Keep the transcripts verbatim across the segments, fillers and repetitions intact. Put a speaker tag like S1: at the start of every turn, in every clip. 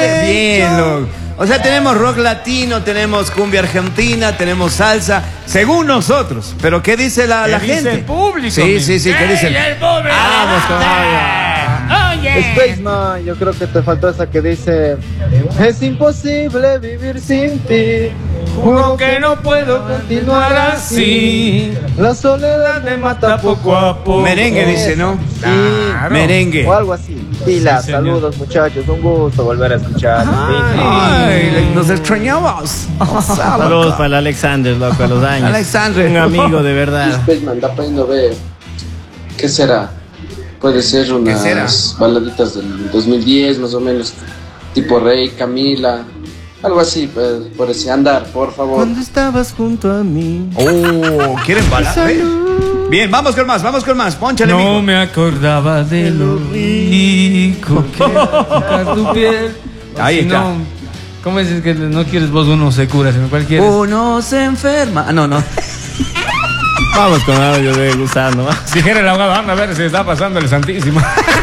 S1: bien, loco. O sea, tenemos rock latino, tenemos cumbia argentina, tenemos salsa, según nosotros. Pero ¿qué dice la, la
S2: dice
S1: gente?
S2: El público.
S1: Sí, sí, sí, ¿qué dice?
S2: El público.
S1: Vamos todavía.
S2: Oye.
S3: Spaceman, yo creo que te faltó esa que dice: es imposible vivir sin ti.
S2: Juro que no puedo continuar así.
S3: La soledad me mata poco a poco.
S1: Merengue dice, ¿no?
S2: Claro.
S1: Merengue.
S3: O algo así. Pila,
S2: Sí, señor.
S3: saludos muchachos, un gusto volver a escuchar.
S1: Ay, nos extrañamos.
S4: Saludos para el Alexander, loco, a los años.
S1: Alexander.
S4: Un amigo de verdad.
S5: Spaceman, da pena ver. ¿Qué será? Puede ser unas
S1: será?
S5: baladitas del dos mil diez, más o menos, tipo Rey, Camila, algo así, pues, por ese andar, por favor.
S4: Cuando estabas junto a mí.
S1: Oh, ¿quieren bailar? Bien, vamos con más, vamos con más. Pónchale,
S2: No
S1: mijo.
S2: me acordaba de lo rico que era tocar tu piel.
S1: Ahí
S2: Si
S1: está.
S2: no, ¿cómo es que no quieres vos uno se cura, sino cualquiera?
S1: Uno se enferma. Ah, no, no.
S4: Vamos con audio de Gusano. ¿va?
S2: Dijera el abogado, anda a ver si está pasando el Santísimo.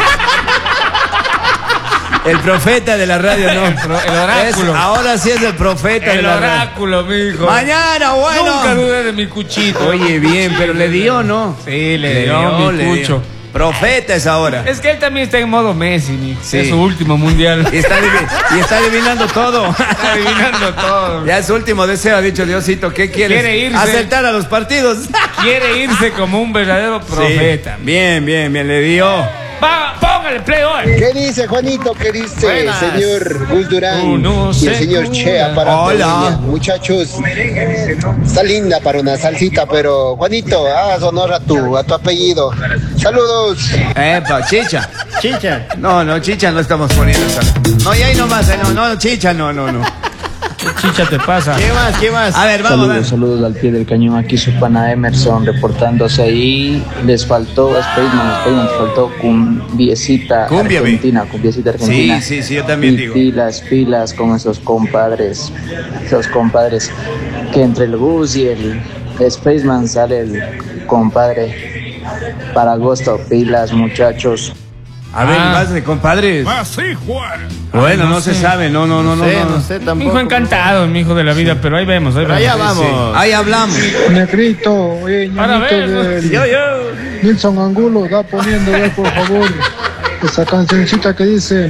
S1: El profeta de la radio, no.
S2: El pro- el oráculo.
S1: Es- ahora sí es el profeta de
S2: El
S1: la radio.
S2: oráculo, mijo.
S1: Mañana, bueno.
S2: Nunca dudé de mi cuchito.
S1: Oye, bien, pero le dio, ¿no?
S2: Sí, le dio mi
S1: le dio.
S2: cucho.
S1: Profeta es ahora.
S2: Es que él también está en modo Messi, mijo.
S1: Sí.
S2: Es su último mundial.
S1: Y está, adivi- y está adivinando todo.
S2: Está adivinando todo.
S1: Ya es su último deseo, ha dicho Diosito. ¿Qué quieres?
S2: Quiere irse.
S1: Aceptar a los partidos.
S2: Quiere irse como un verdadero profeta.
S1: Sí. Bien, bien, bien, le dio.
S2: Va, póngale play hoy.
S6: ¿Qué dice Juanito? ¿Qué dice
S2: Buenas.
S6: señor Gus Durán
S2: Uno
S6: y
S2: se
S6: el señor
S2: cura.
S6: Chea para
S1: Hola.
S6: Polonia? Muchachos, está linda para una salsita, pero Juanito, haz honor a tu, a tu apellido. Saludos.
S1: Epa, chicha.
S4: Chicha.
S1: No, no, chicha no estamos poniendo. No, y ahí nomás, eh, no, no, chicha, no, no, no.
S2: Chicha te pasa.
S4: ¿Qué más? ¿Qué más?
S1: A ver, vamos, a ver.
S7: Saludos, saludos al pie del cañón. Aquí su pana Emerson reportándose ahí. Les faltó a Spaceman, Spaceman les faltó cumbiecita
S1: Cumbia, ve.
S7: argentina, cumbiecita argentina.
S1: Sí, sí, sí, yo también
S7: Y
S1: digo.
S7: Pilas, pilas con esos compadres, esos compadres que entre el Gus y el Spaceman sale el compadre para agosto. Pilas, muchachos.
S1: A ver,
S2: Ah.
S1: más de compadres.
S2: Así, Juan.
S1: Bueno,
S2: Ay,
S1: no, se sabe, no, no, no, no.
S4: No sé,
S1: no.
S4: no sé tampoco.
S2: Mi hijo encantado, mi hijo de la vida, pero ahí vemos, ahí
S4: Pero
S2: vemos.
S4: allá vamos.
S1: Ahí hablamos.
S6: Negrito, oye,
S2: Ahora
S6: ñañito
S2: ves,
S6: del
S2: yo, yo.
S6: Nilson Angulo, da poniendo, ve, por favor, esa cancioncita que dice: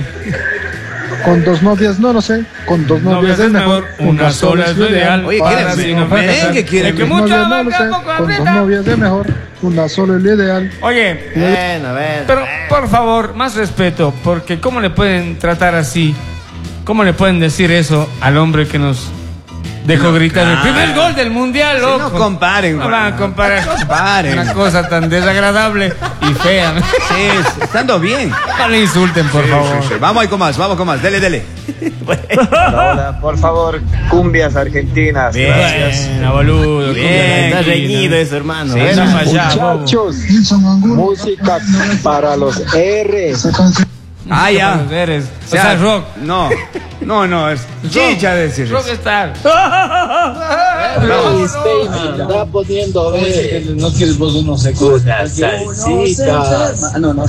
S6: con dos novias, no lo sé, con dos novias es mejor,
S2: una sola es lo ideal.
S1: Oye,
S2: para
S1: ¿quieren
S2: si no
S1: merengue?
S2: fracasar.
S1: ¿Quieren
S2: El que
S1: merengue?
S2: mucho
S6: no lo
S2: abarca,
S6: sé,
S2: poco
S6: con dos
S2: aprieta.
S6: novias es mejor, una sola es lo ideal.
S2: Oye,
S4: Bueno, a ver.
S2: pero por favor, más respeto, porque ¿cómo le pueden tratar así? ¿Cómo le pueden decir eso al hombre que nos dejó gritar el
S1: claro.
S2: primer gol del mundial,
S1: Sí,
S2: loco?
S1: no comparen,
S2: No
S1: Juan.
S2: van a comparar.
S1: No comparen.
S2: Una cosa tan desagradable y fea.
S1: Sí, estando bien.
S2: No le insulten, por
S1: Sí,
S2: favor.
S1: sí, sí. Vamos ahí con más, vamos con más. Dele, dele.
S3: Hola, por favor, cumbias argentinas. Gracias.
S2: Bien, boludo.
S1: Bien,
S4: Está
S2: bien,
S4: reñido eso, hermano.
S1: Sí,
S4: Bueno,
S1: no,
S2: allá, bobo.
S6: Muchachos, música para los R.
S1: Ah, ya.
S2: Buenos Aires. O
S1: O sea,
S2: sea, rock.
S1: No, no, no, es chicha decir.
S2: Rockstar.
S6: Spaceman, da poniendo, ve. No quieres vos uno se cura. Salsita. No, no.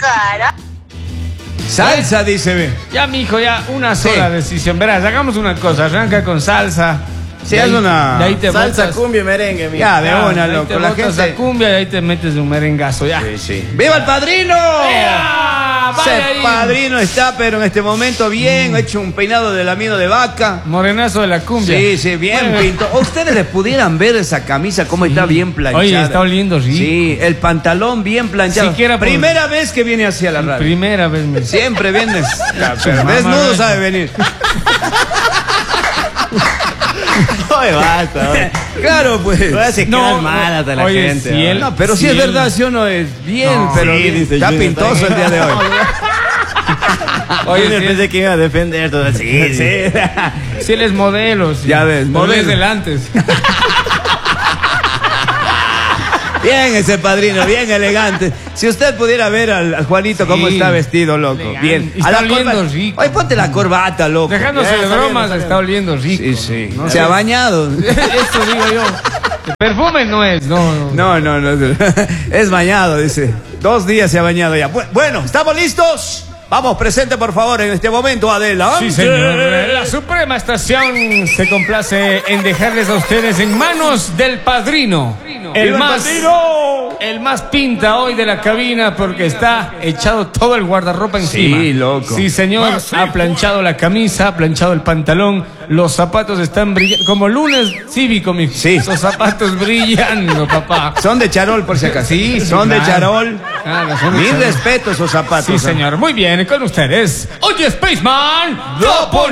S1: Salsa, dice, ve.
S2: Ya, mijo, ya una
S1: Sí.
S2: sola decisión. Verás, hagamos una cosa. Arranca con salsa.
S1: Sí,
S2: De
S1: haz
S2: ahí-
S1: una
S2: De ahí te
S4: salsa,
S2: botas.
S4: cumbia y merengue, mira.
S1: Ya, de
S2: Ya,
S1: una,
S2: de ahí
S1: loco.
S2: te
S1: La
S2: botas
S1: gente.
S2: a cumbia y ahí te metes un merengazo. Ya.
S1: Sí, sí. ¡Viva el padrino!
S2: ¡Ea! Vaya
S1: Ese
S2: ahí.
S1: padrino está, pero en este momento bien, ha hecho un peinado de lamino de vaca.
S2: Morenazo de la cumbia.
S1: Sí, sí, bien
S2: Bueno,
S1: pinto. O ustedes les pudieran ver esa camisa, cómo está bien planchada.
S2: Oye, está oliendo rico.
S1: Sí, el pantalón bien planchado.
S2: Siquiera por-
S1: Primera vez que viene hacia la radio.
S2: Primera vez. me-
S1: Siempre vienes. Pero
S2: mamá,
S1: desnudo
S2: ¿ves?
S1: sabe venir.
S4: Oye, basta, oye.
S1: Claro, pues.
S4: Voy a hacer
S2: No,
S4: quedar
S2: no.
S4: mal hasta la
S2: Oye,
S4: gente.
S2: si
S4: ¿no?
S2: él-
S1: No, pero si
S2: Sí,
S1: es
S2: él-
S1: verdad, si uno es bien,
S2: No,
S1: pero
S4: sí,
S1: bien.
S4: dice
S1: Está
S4: Junior
S1: pintoso el día de hoy.
S4: Oye,
S2: Oye,
S4: yo
S2: si
S4: pensé
S2: él,
S4: que iba a defender todo. Sí, sí.
S2: si él es modelo. sí.
S1: Ya ves,
S2: Pero
S1: modelo.
S2: es del antes.
S1: Bien ese padrino, bien elegante. Si usted pudiera ver al, al Juanito cómo
S2: Sí.
S1: está vestido, loco.
S2: Elegante.
S1: Bien.
S2: Y está oliendo rico.
S1: Oye, ponte la corbata, loco.
S2: Dejándose
S4: Ya,
S2: de
S4: está
S2: bromas,
S4: bien, está
S2: está oliendo rico.
S1: Sí, sí.
S2: No
S1: Se
S2: sé.
S1: ha bañado.
S2: Eso digo yo. El perfume no es, no, no.
S1: No, no, no. Es bañado, dice. Dos días se ha bañado ya. Bu- Bueno, ¿estamos listos? Vamos, presente por favor en este momento, adelante.
S2: Sí, señor. La Suprema Estación se complace en dejarles a ustedes en manos del padrino. El
S1: ¡Viva
S2: más,
S1: el padrino!
S2: el más pinta hoy de la cabina porque está echado todo el guardarropa encima.
S1: Sí, loco.
S2: Sí, señor. Ha planchado la camisa, ha planchado el pantalón. Los zapatos están brillando. Como lunes cívico, mi.
S1: Sí.
S2: Esos zapatos brillando, papá.
S1: Son de charol, por si acaso.
S2: Sí, sí,
S1: son de
S2: claro.
S1: charol.
S2: Claro, son de
S1: Mil
S2: charol.
S1: respeto esos zapatos.
S2: Sí,
S1: ¿eh?
S2: señor. Muy bien, con ustedes. Oye, Spaceman.
S1: ¡Lo pone!